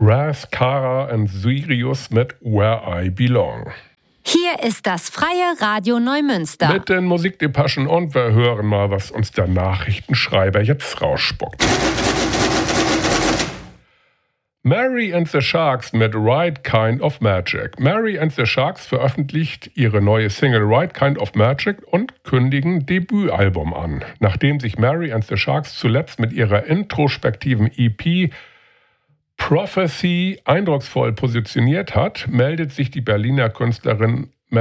Raz, Cara und Sirius mit Where I Belong. Hier ist das Freie Radio Neumünster. Mit den Musikdepeschen und wir hören mal, was uns der Nachrichtenschreiber jetzt rausspuckt. Mary and the Sharks mit Right Kind of Magic. Mary and the Sharks veröffentlicht ihre neue Single Right Kind of Magic und kündigen Debütalbum an. Nachdem sich Mary and the Sharks zuletzt mit ihrer introspektiven EP Prophecy eindrucksvoll positioniert hat, meldete sich die Berliner Künstlerin am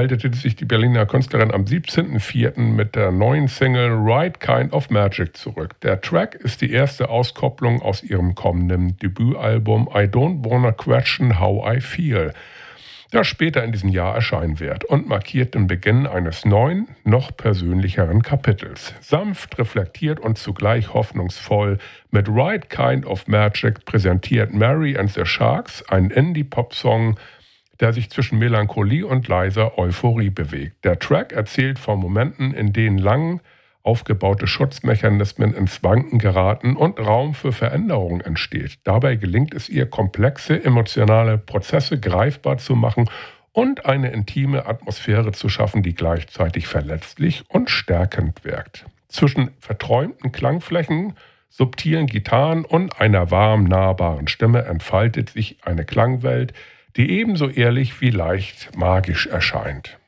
17.04. mit der neuen Single Right Kind of Magic zurück. Der Track ist die erste Auskopplung aus ihrem kommenden Debütalbum I Don't Wanna Question How I Feel, das später in diesem Jahr erscheinen wird und markiert den Beginn eines neuen, noch persönlicheren Kapitels. Sanft, reflektiert und zugleich hoffnungsvoll mit Right Kind of Magic präsentiert Mary and the Sharks einen Indie-Pop-Song, der sich zwischen Melancholie und leiser Euphorie bewegt. Der Track erzählt von Momenten, in denen lang aufgebaute Schutzmechanismen ins Wanken geraten und Raum für Veränderungen entsteht. Dabei gelingt es ihr, komplexe emotionale Prozesse greifbar zu machen und eine intime Atmosphäre zu schaffen, die gleichzeitig verletzlich und stärkend wirkt. Zwischen verträumten Klangflächen, subtilen Gitarren und einer warm nahbaren Stimme entfaltet sich eine Klangwelt, die ebenso ehrlich wie leicht magisch erscheint.